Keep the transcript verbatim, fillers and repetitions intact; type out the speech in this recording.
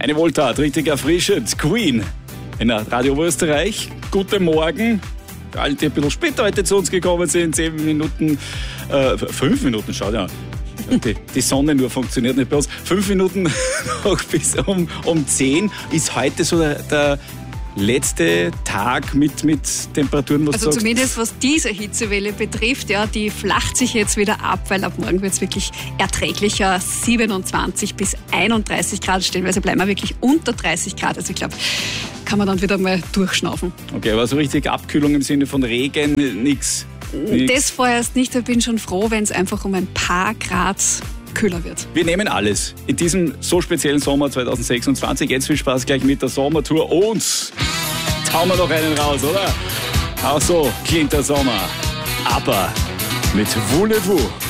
Eine Wohltat, richtig erfrischend. Queen in Radio Österreich. Guten Morgen. Alle, die ein bisschen später heute zu uns gekommen sind, zehn Minuten, äh, fünf Minuten, schaut ja. Die, die Sonne nur funktioniert nicht bei uns. Fünf Minuten noch bis um, um zehn ist heute so der, der letzte Tag mit, mit Temperaturen, was Also du sagst? Zumindest was diese Hitzewelle betrifft, ja, die flacht sich jetzt wieder ab, weil ab morgen wird es wirklich erträglicher. siebenundzwanzig bis einunddreißig Grad, stellenweise bleiben wir wirklich unter dreißig Grad. Also ich glaube, kann man dann wieder mal durchschnaufen. Okay, aber so richtig Abkühlung im Sinne von Regen, nichts. Das vorerst nicht, ich bin schon froh, wenn es einfach um ein paar Grad kühler wird. Wir nehmen alles in diesem so speziellen Sommer zwanzig sechsundzwanzig. Jetzt viel Spaß gleich mit der Sommertour und hauen wir noch einen raus, oder? Auch so klingt der Sommer. Aber mit Voulez-vous.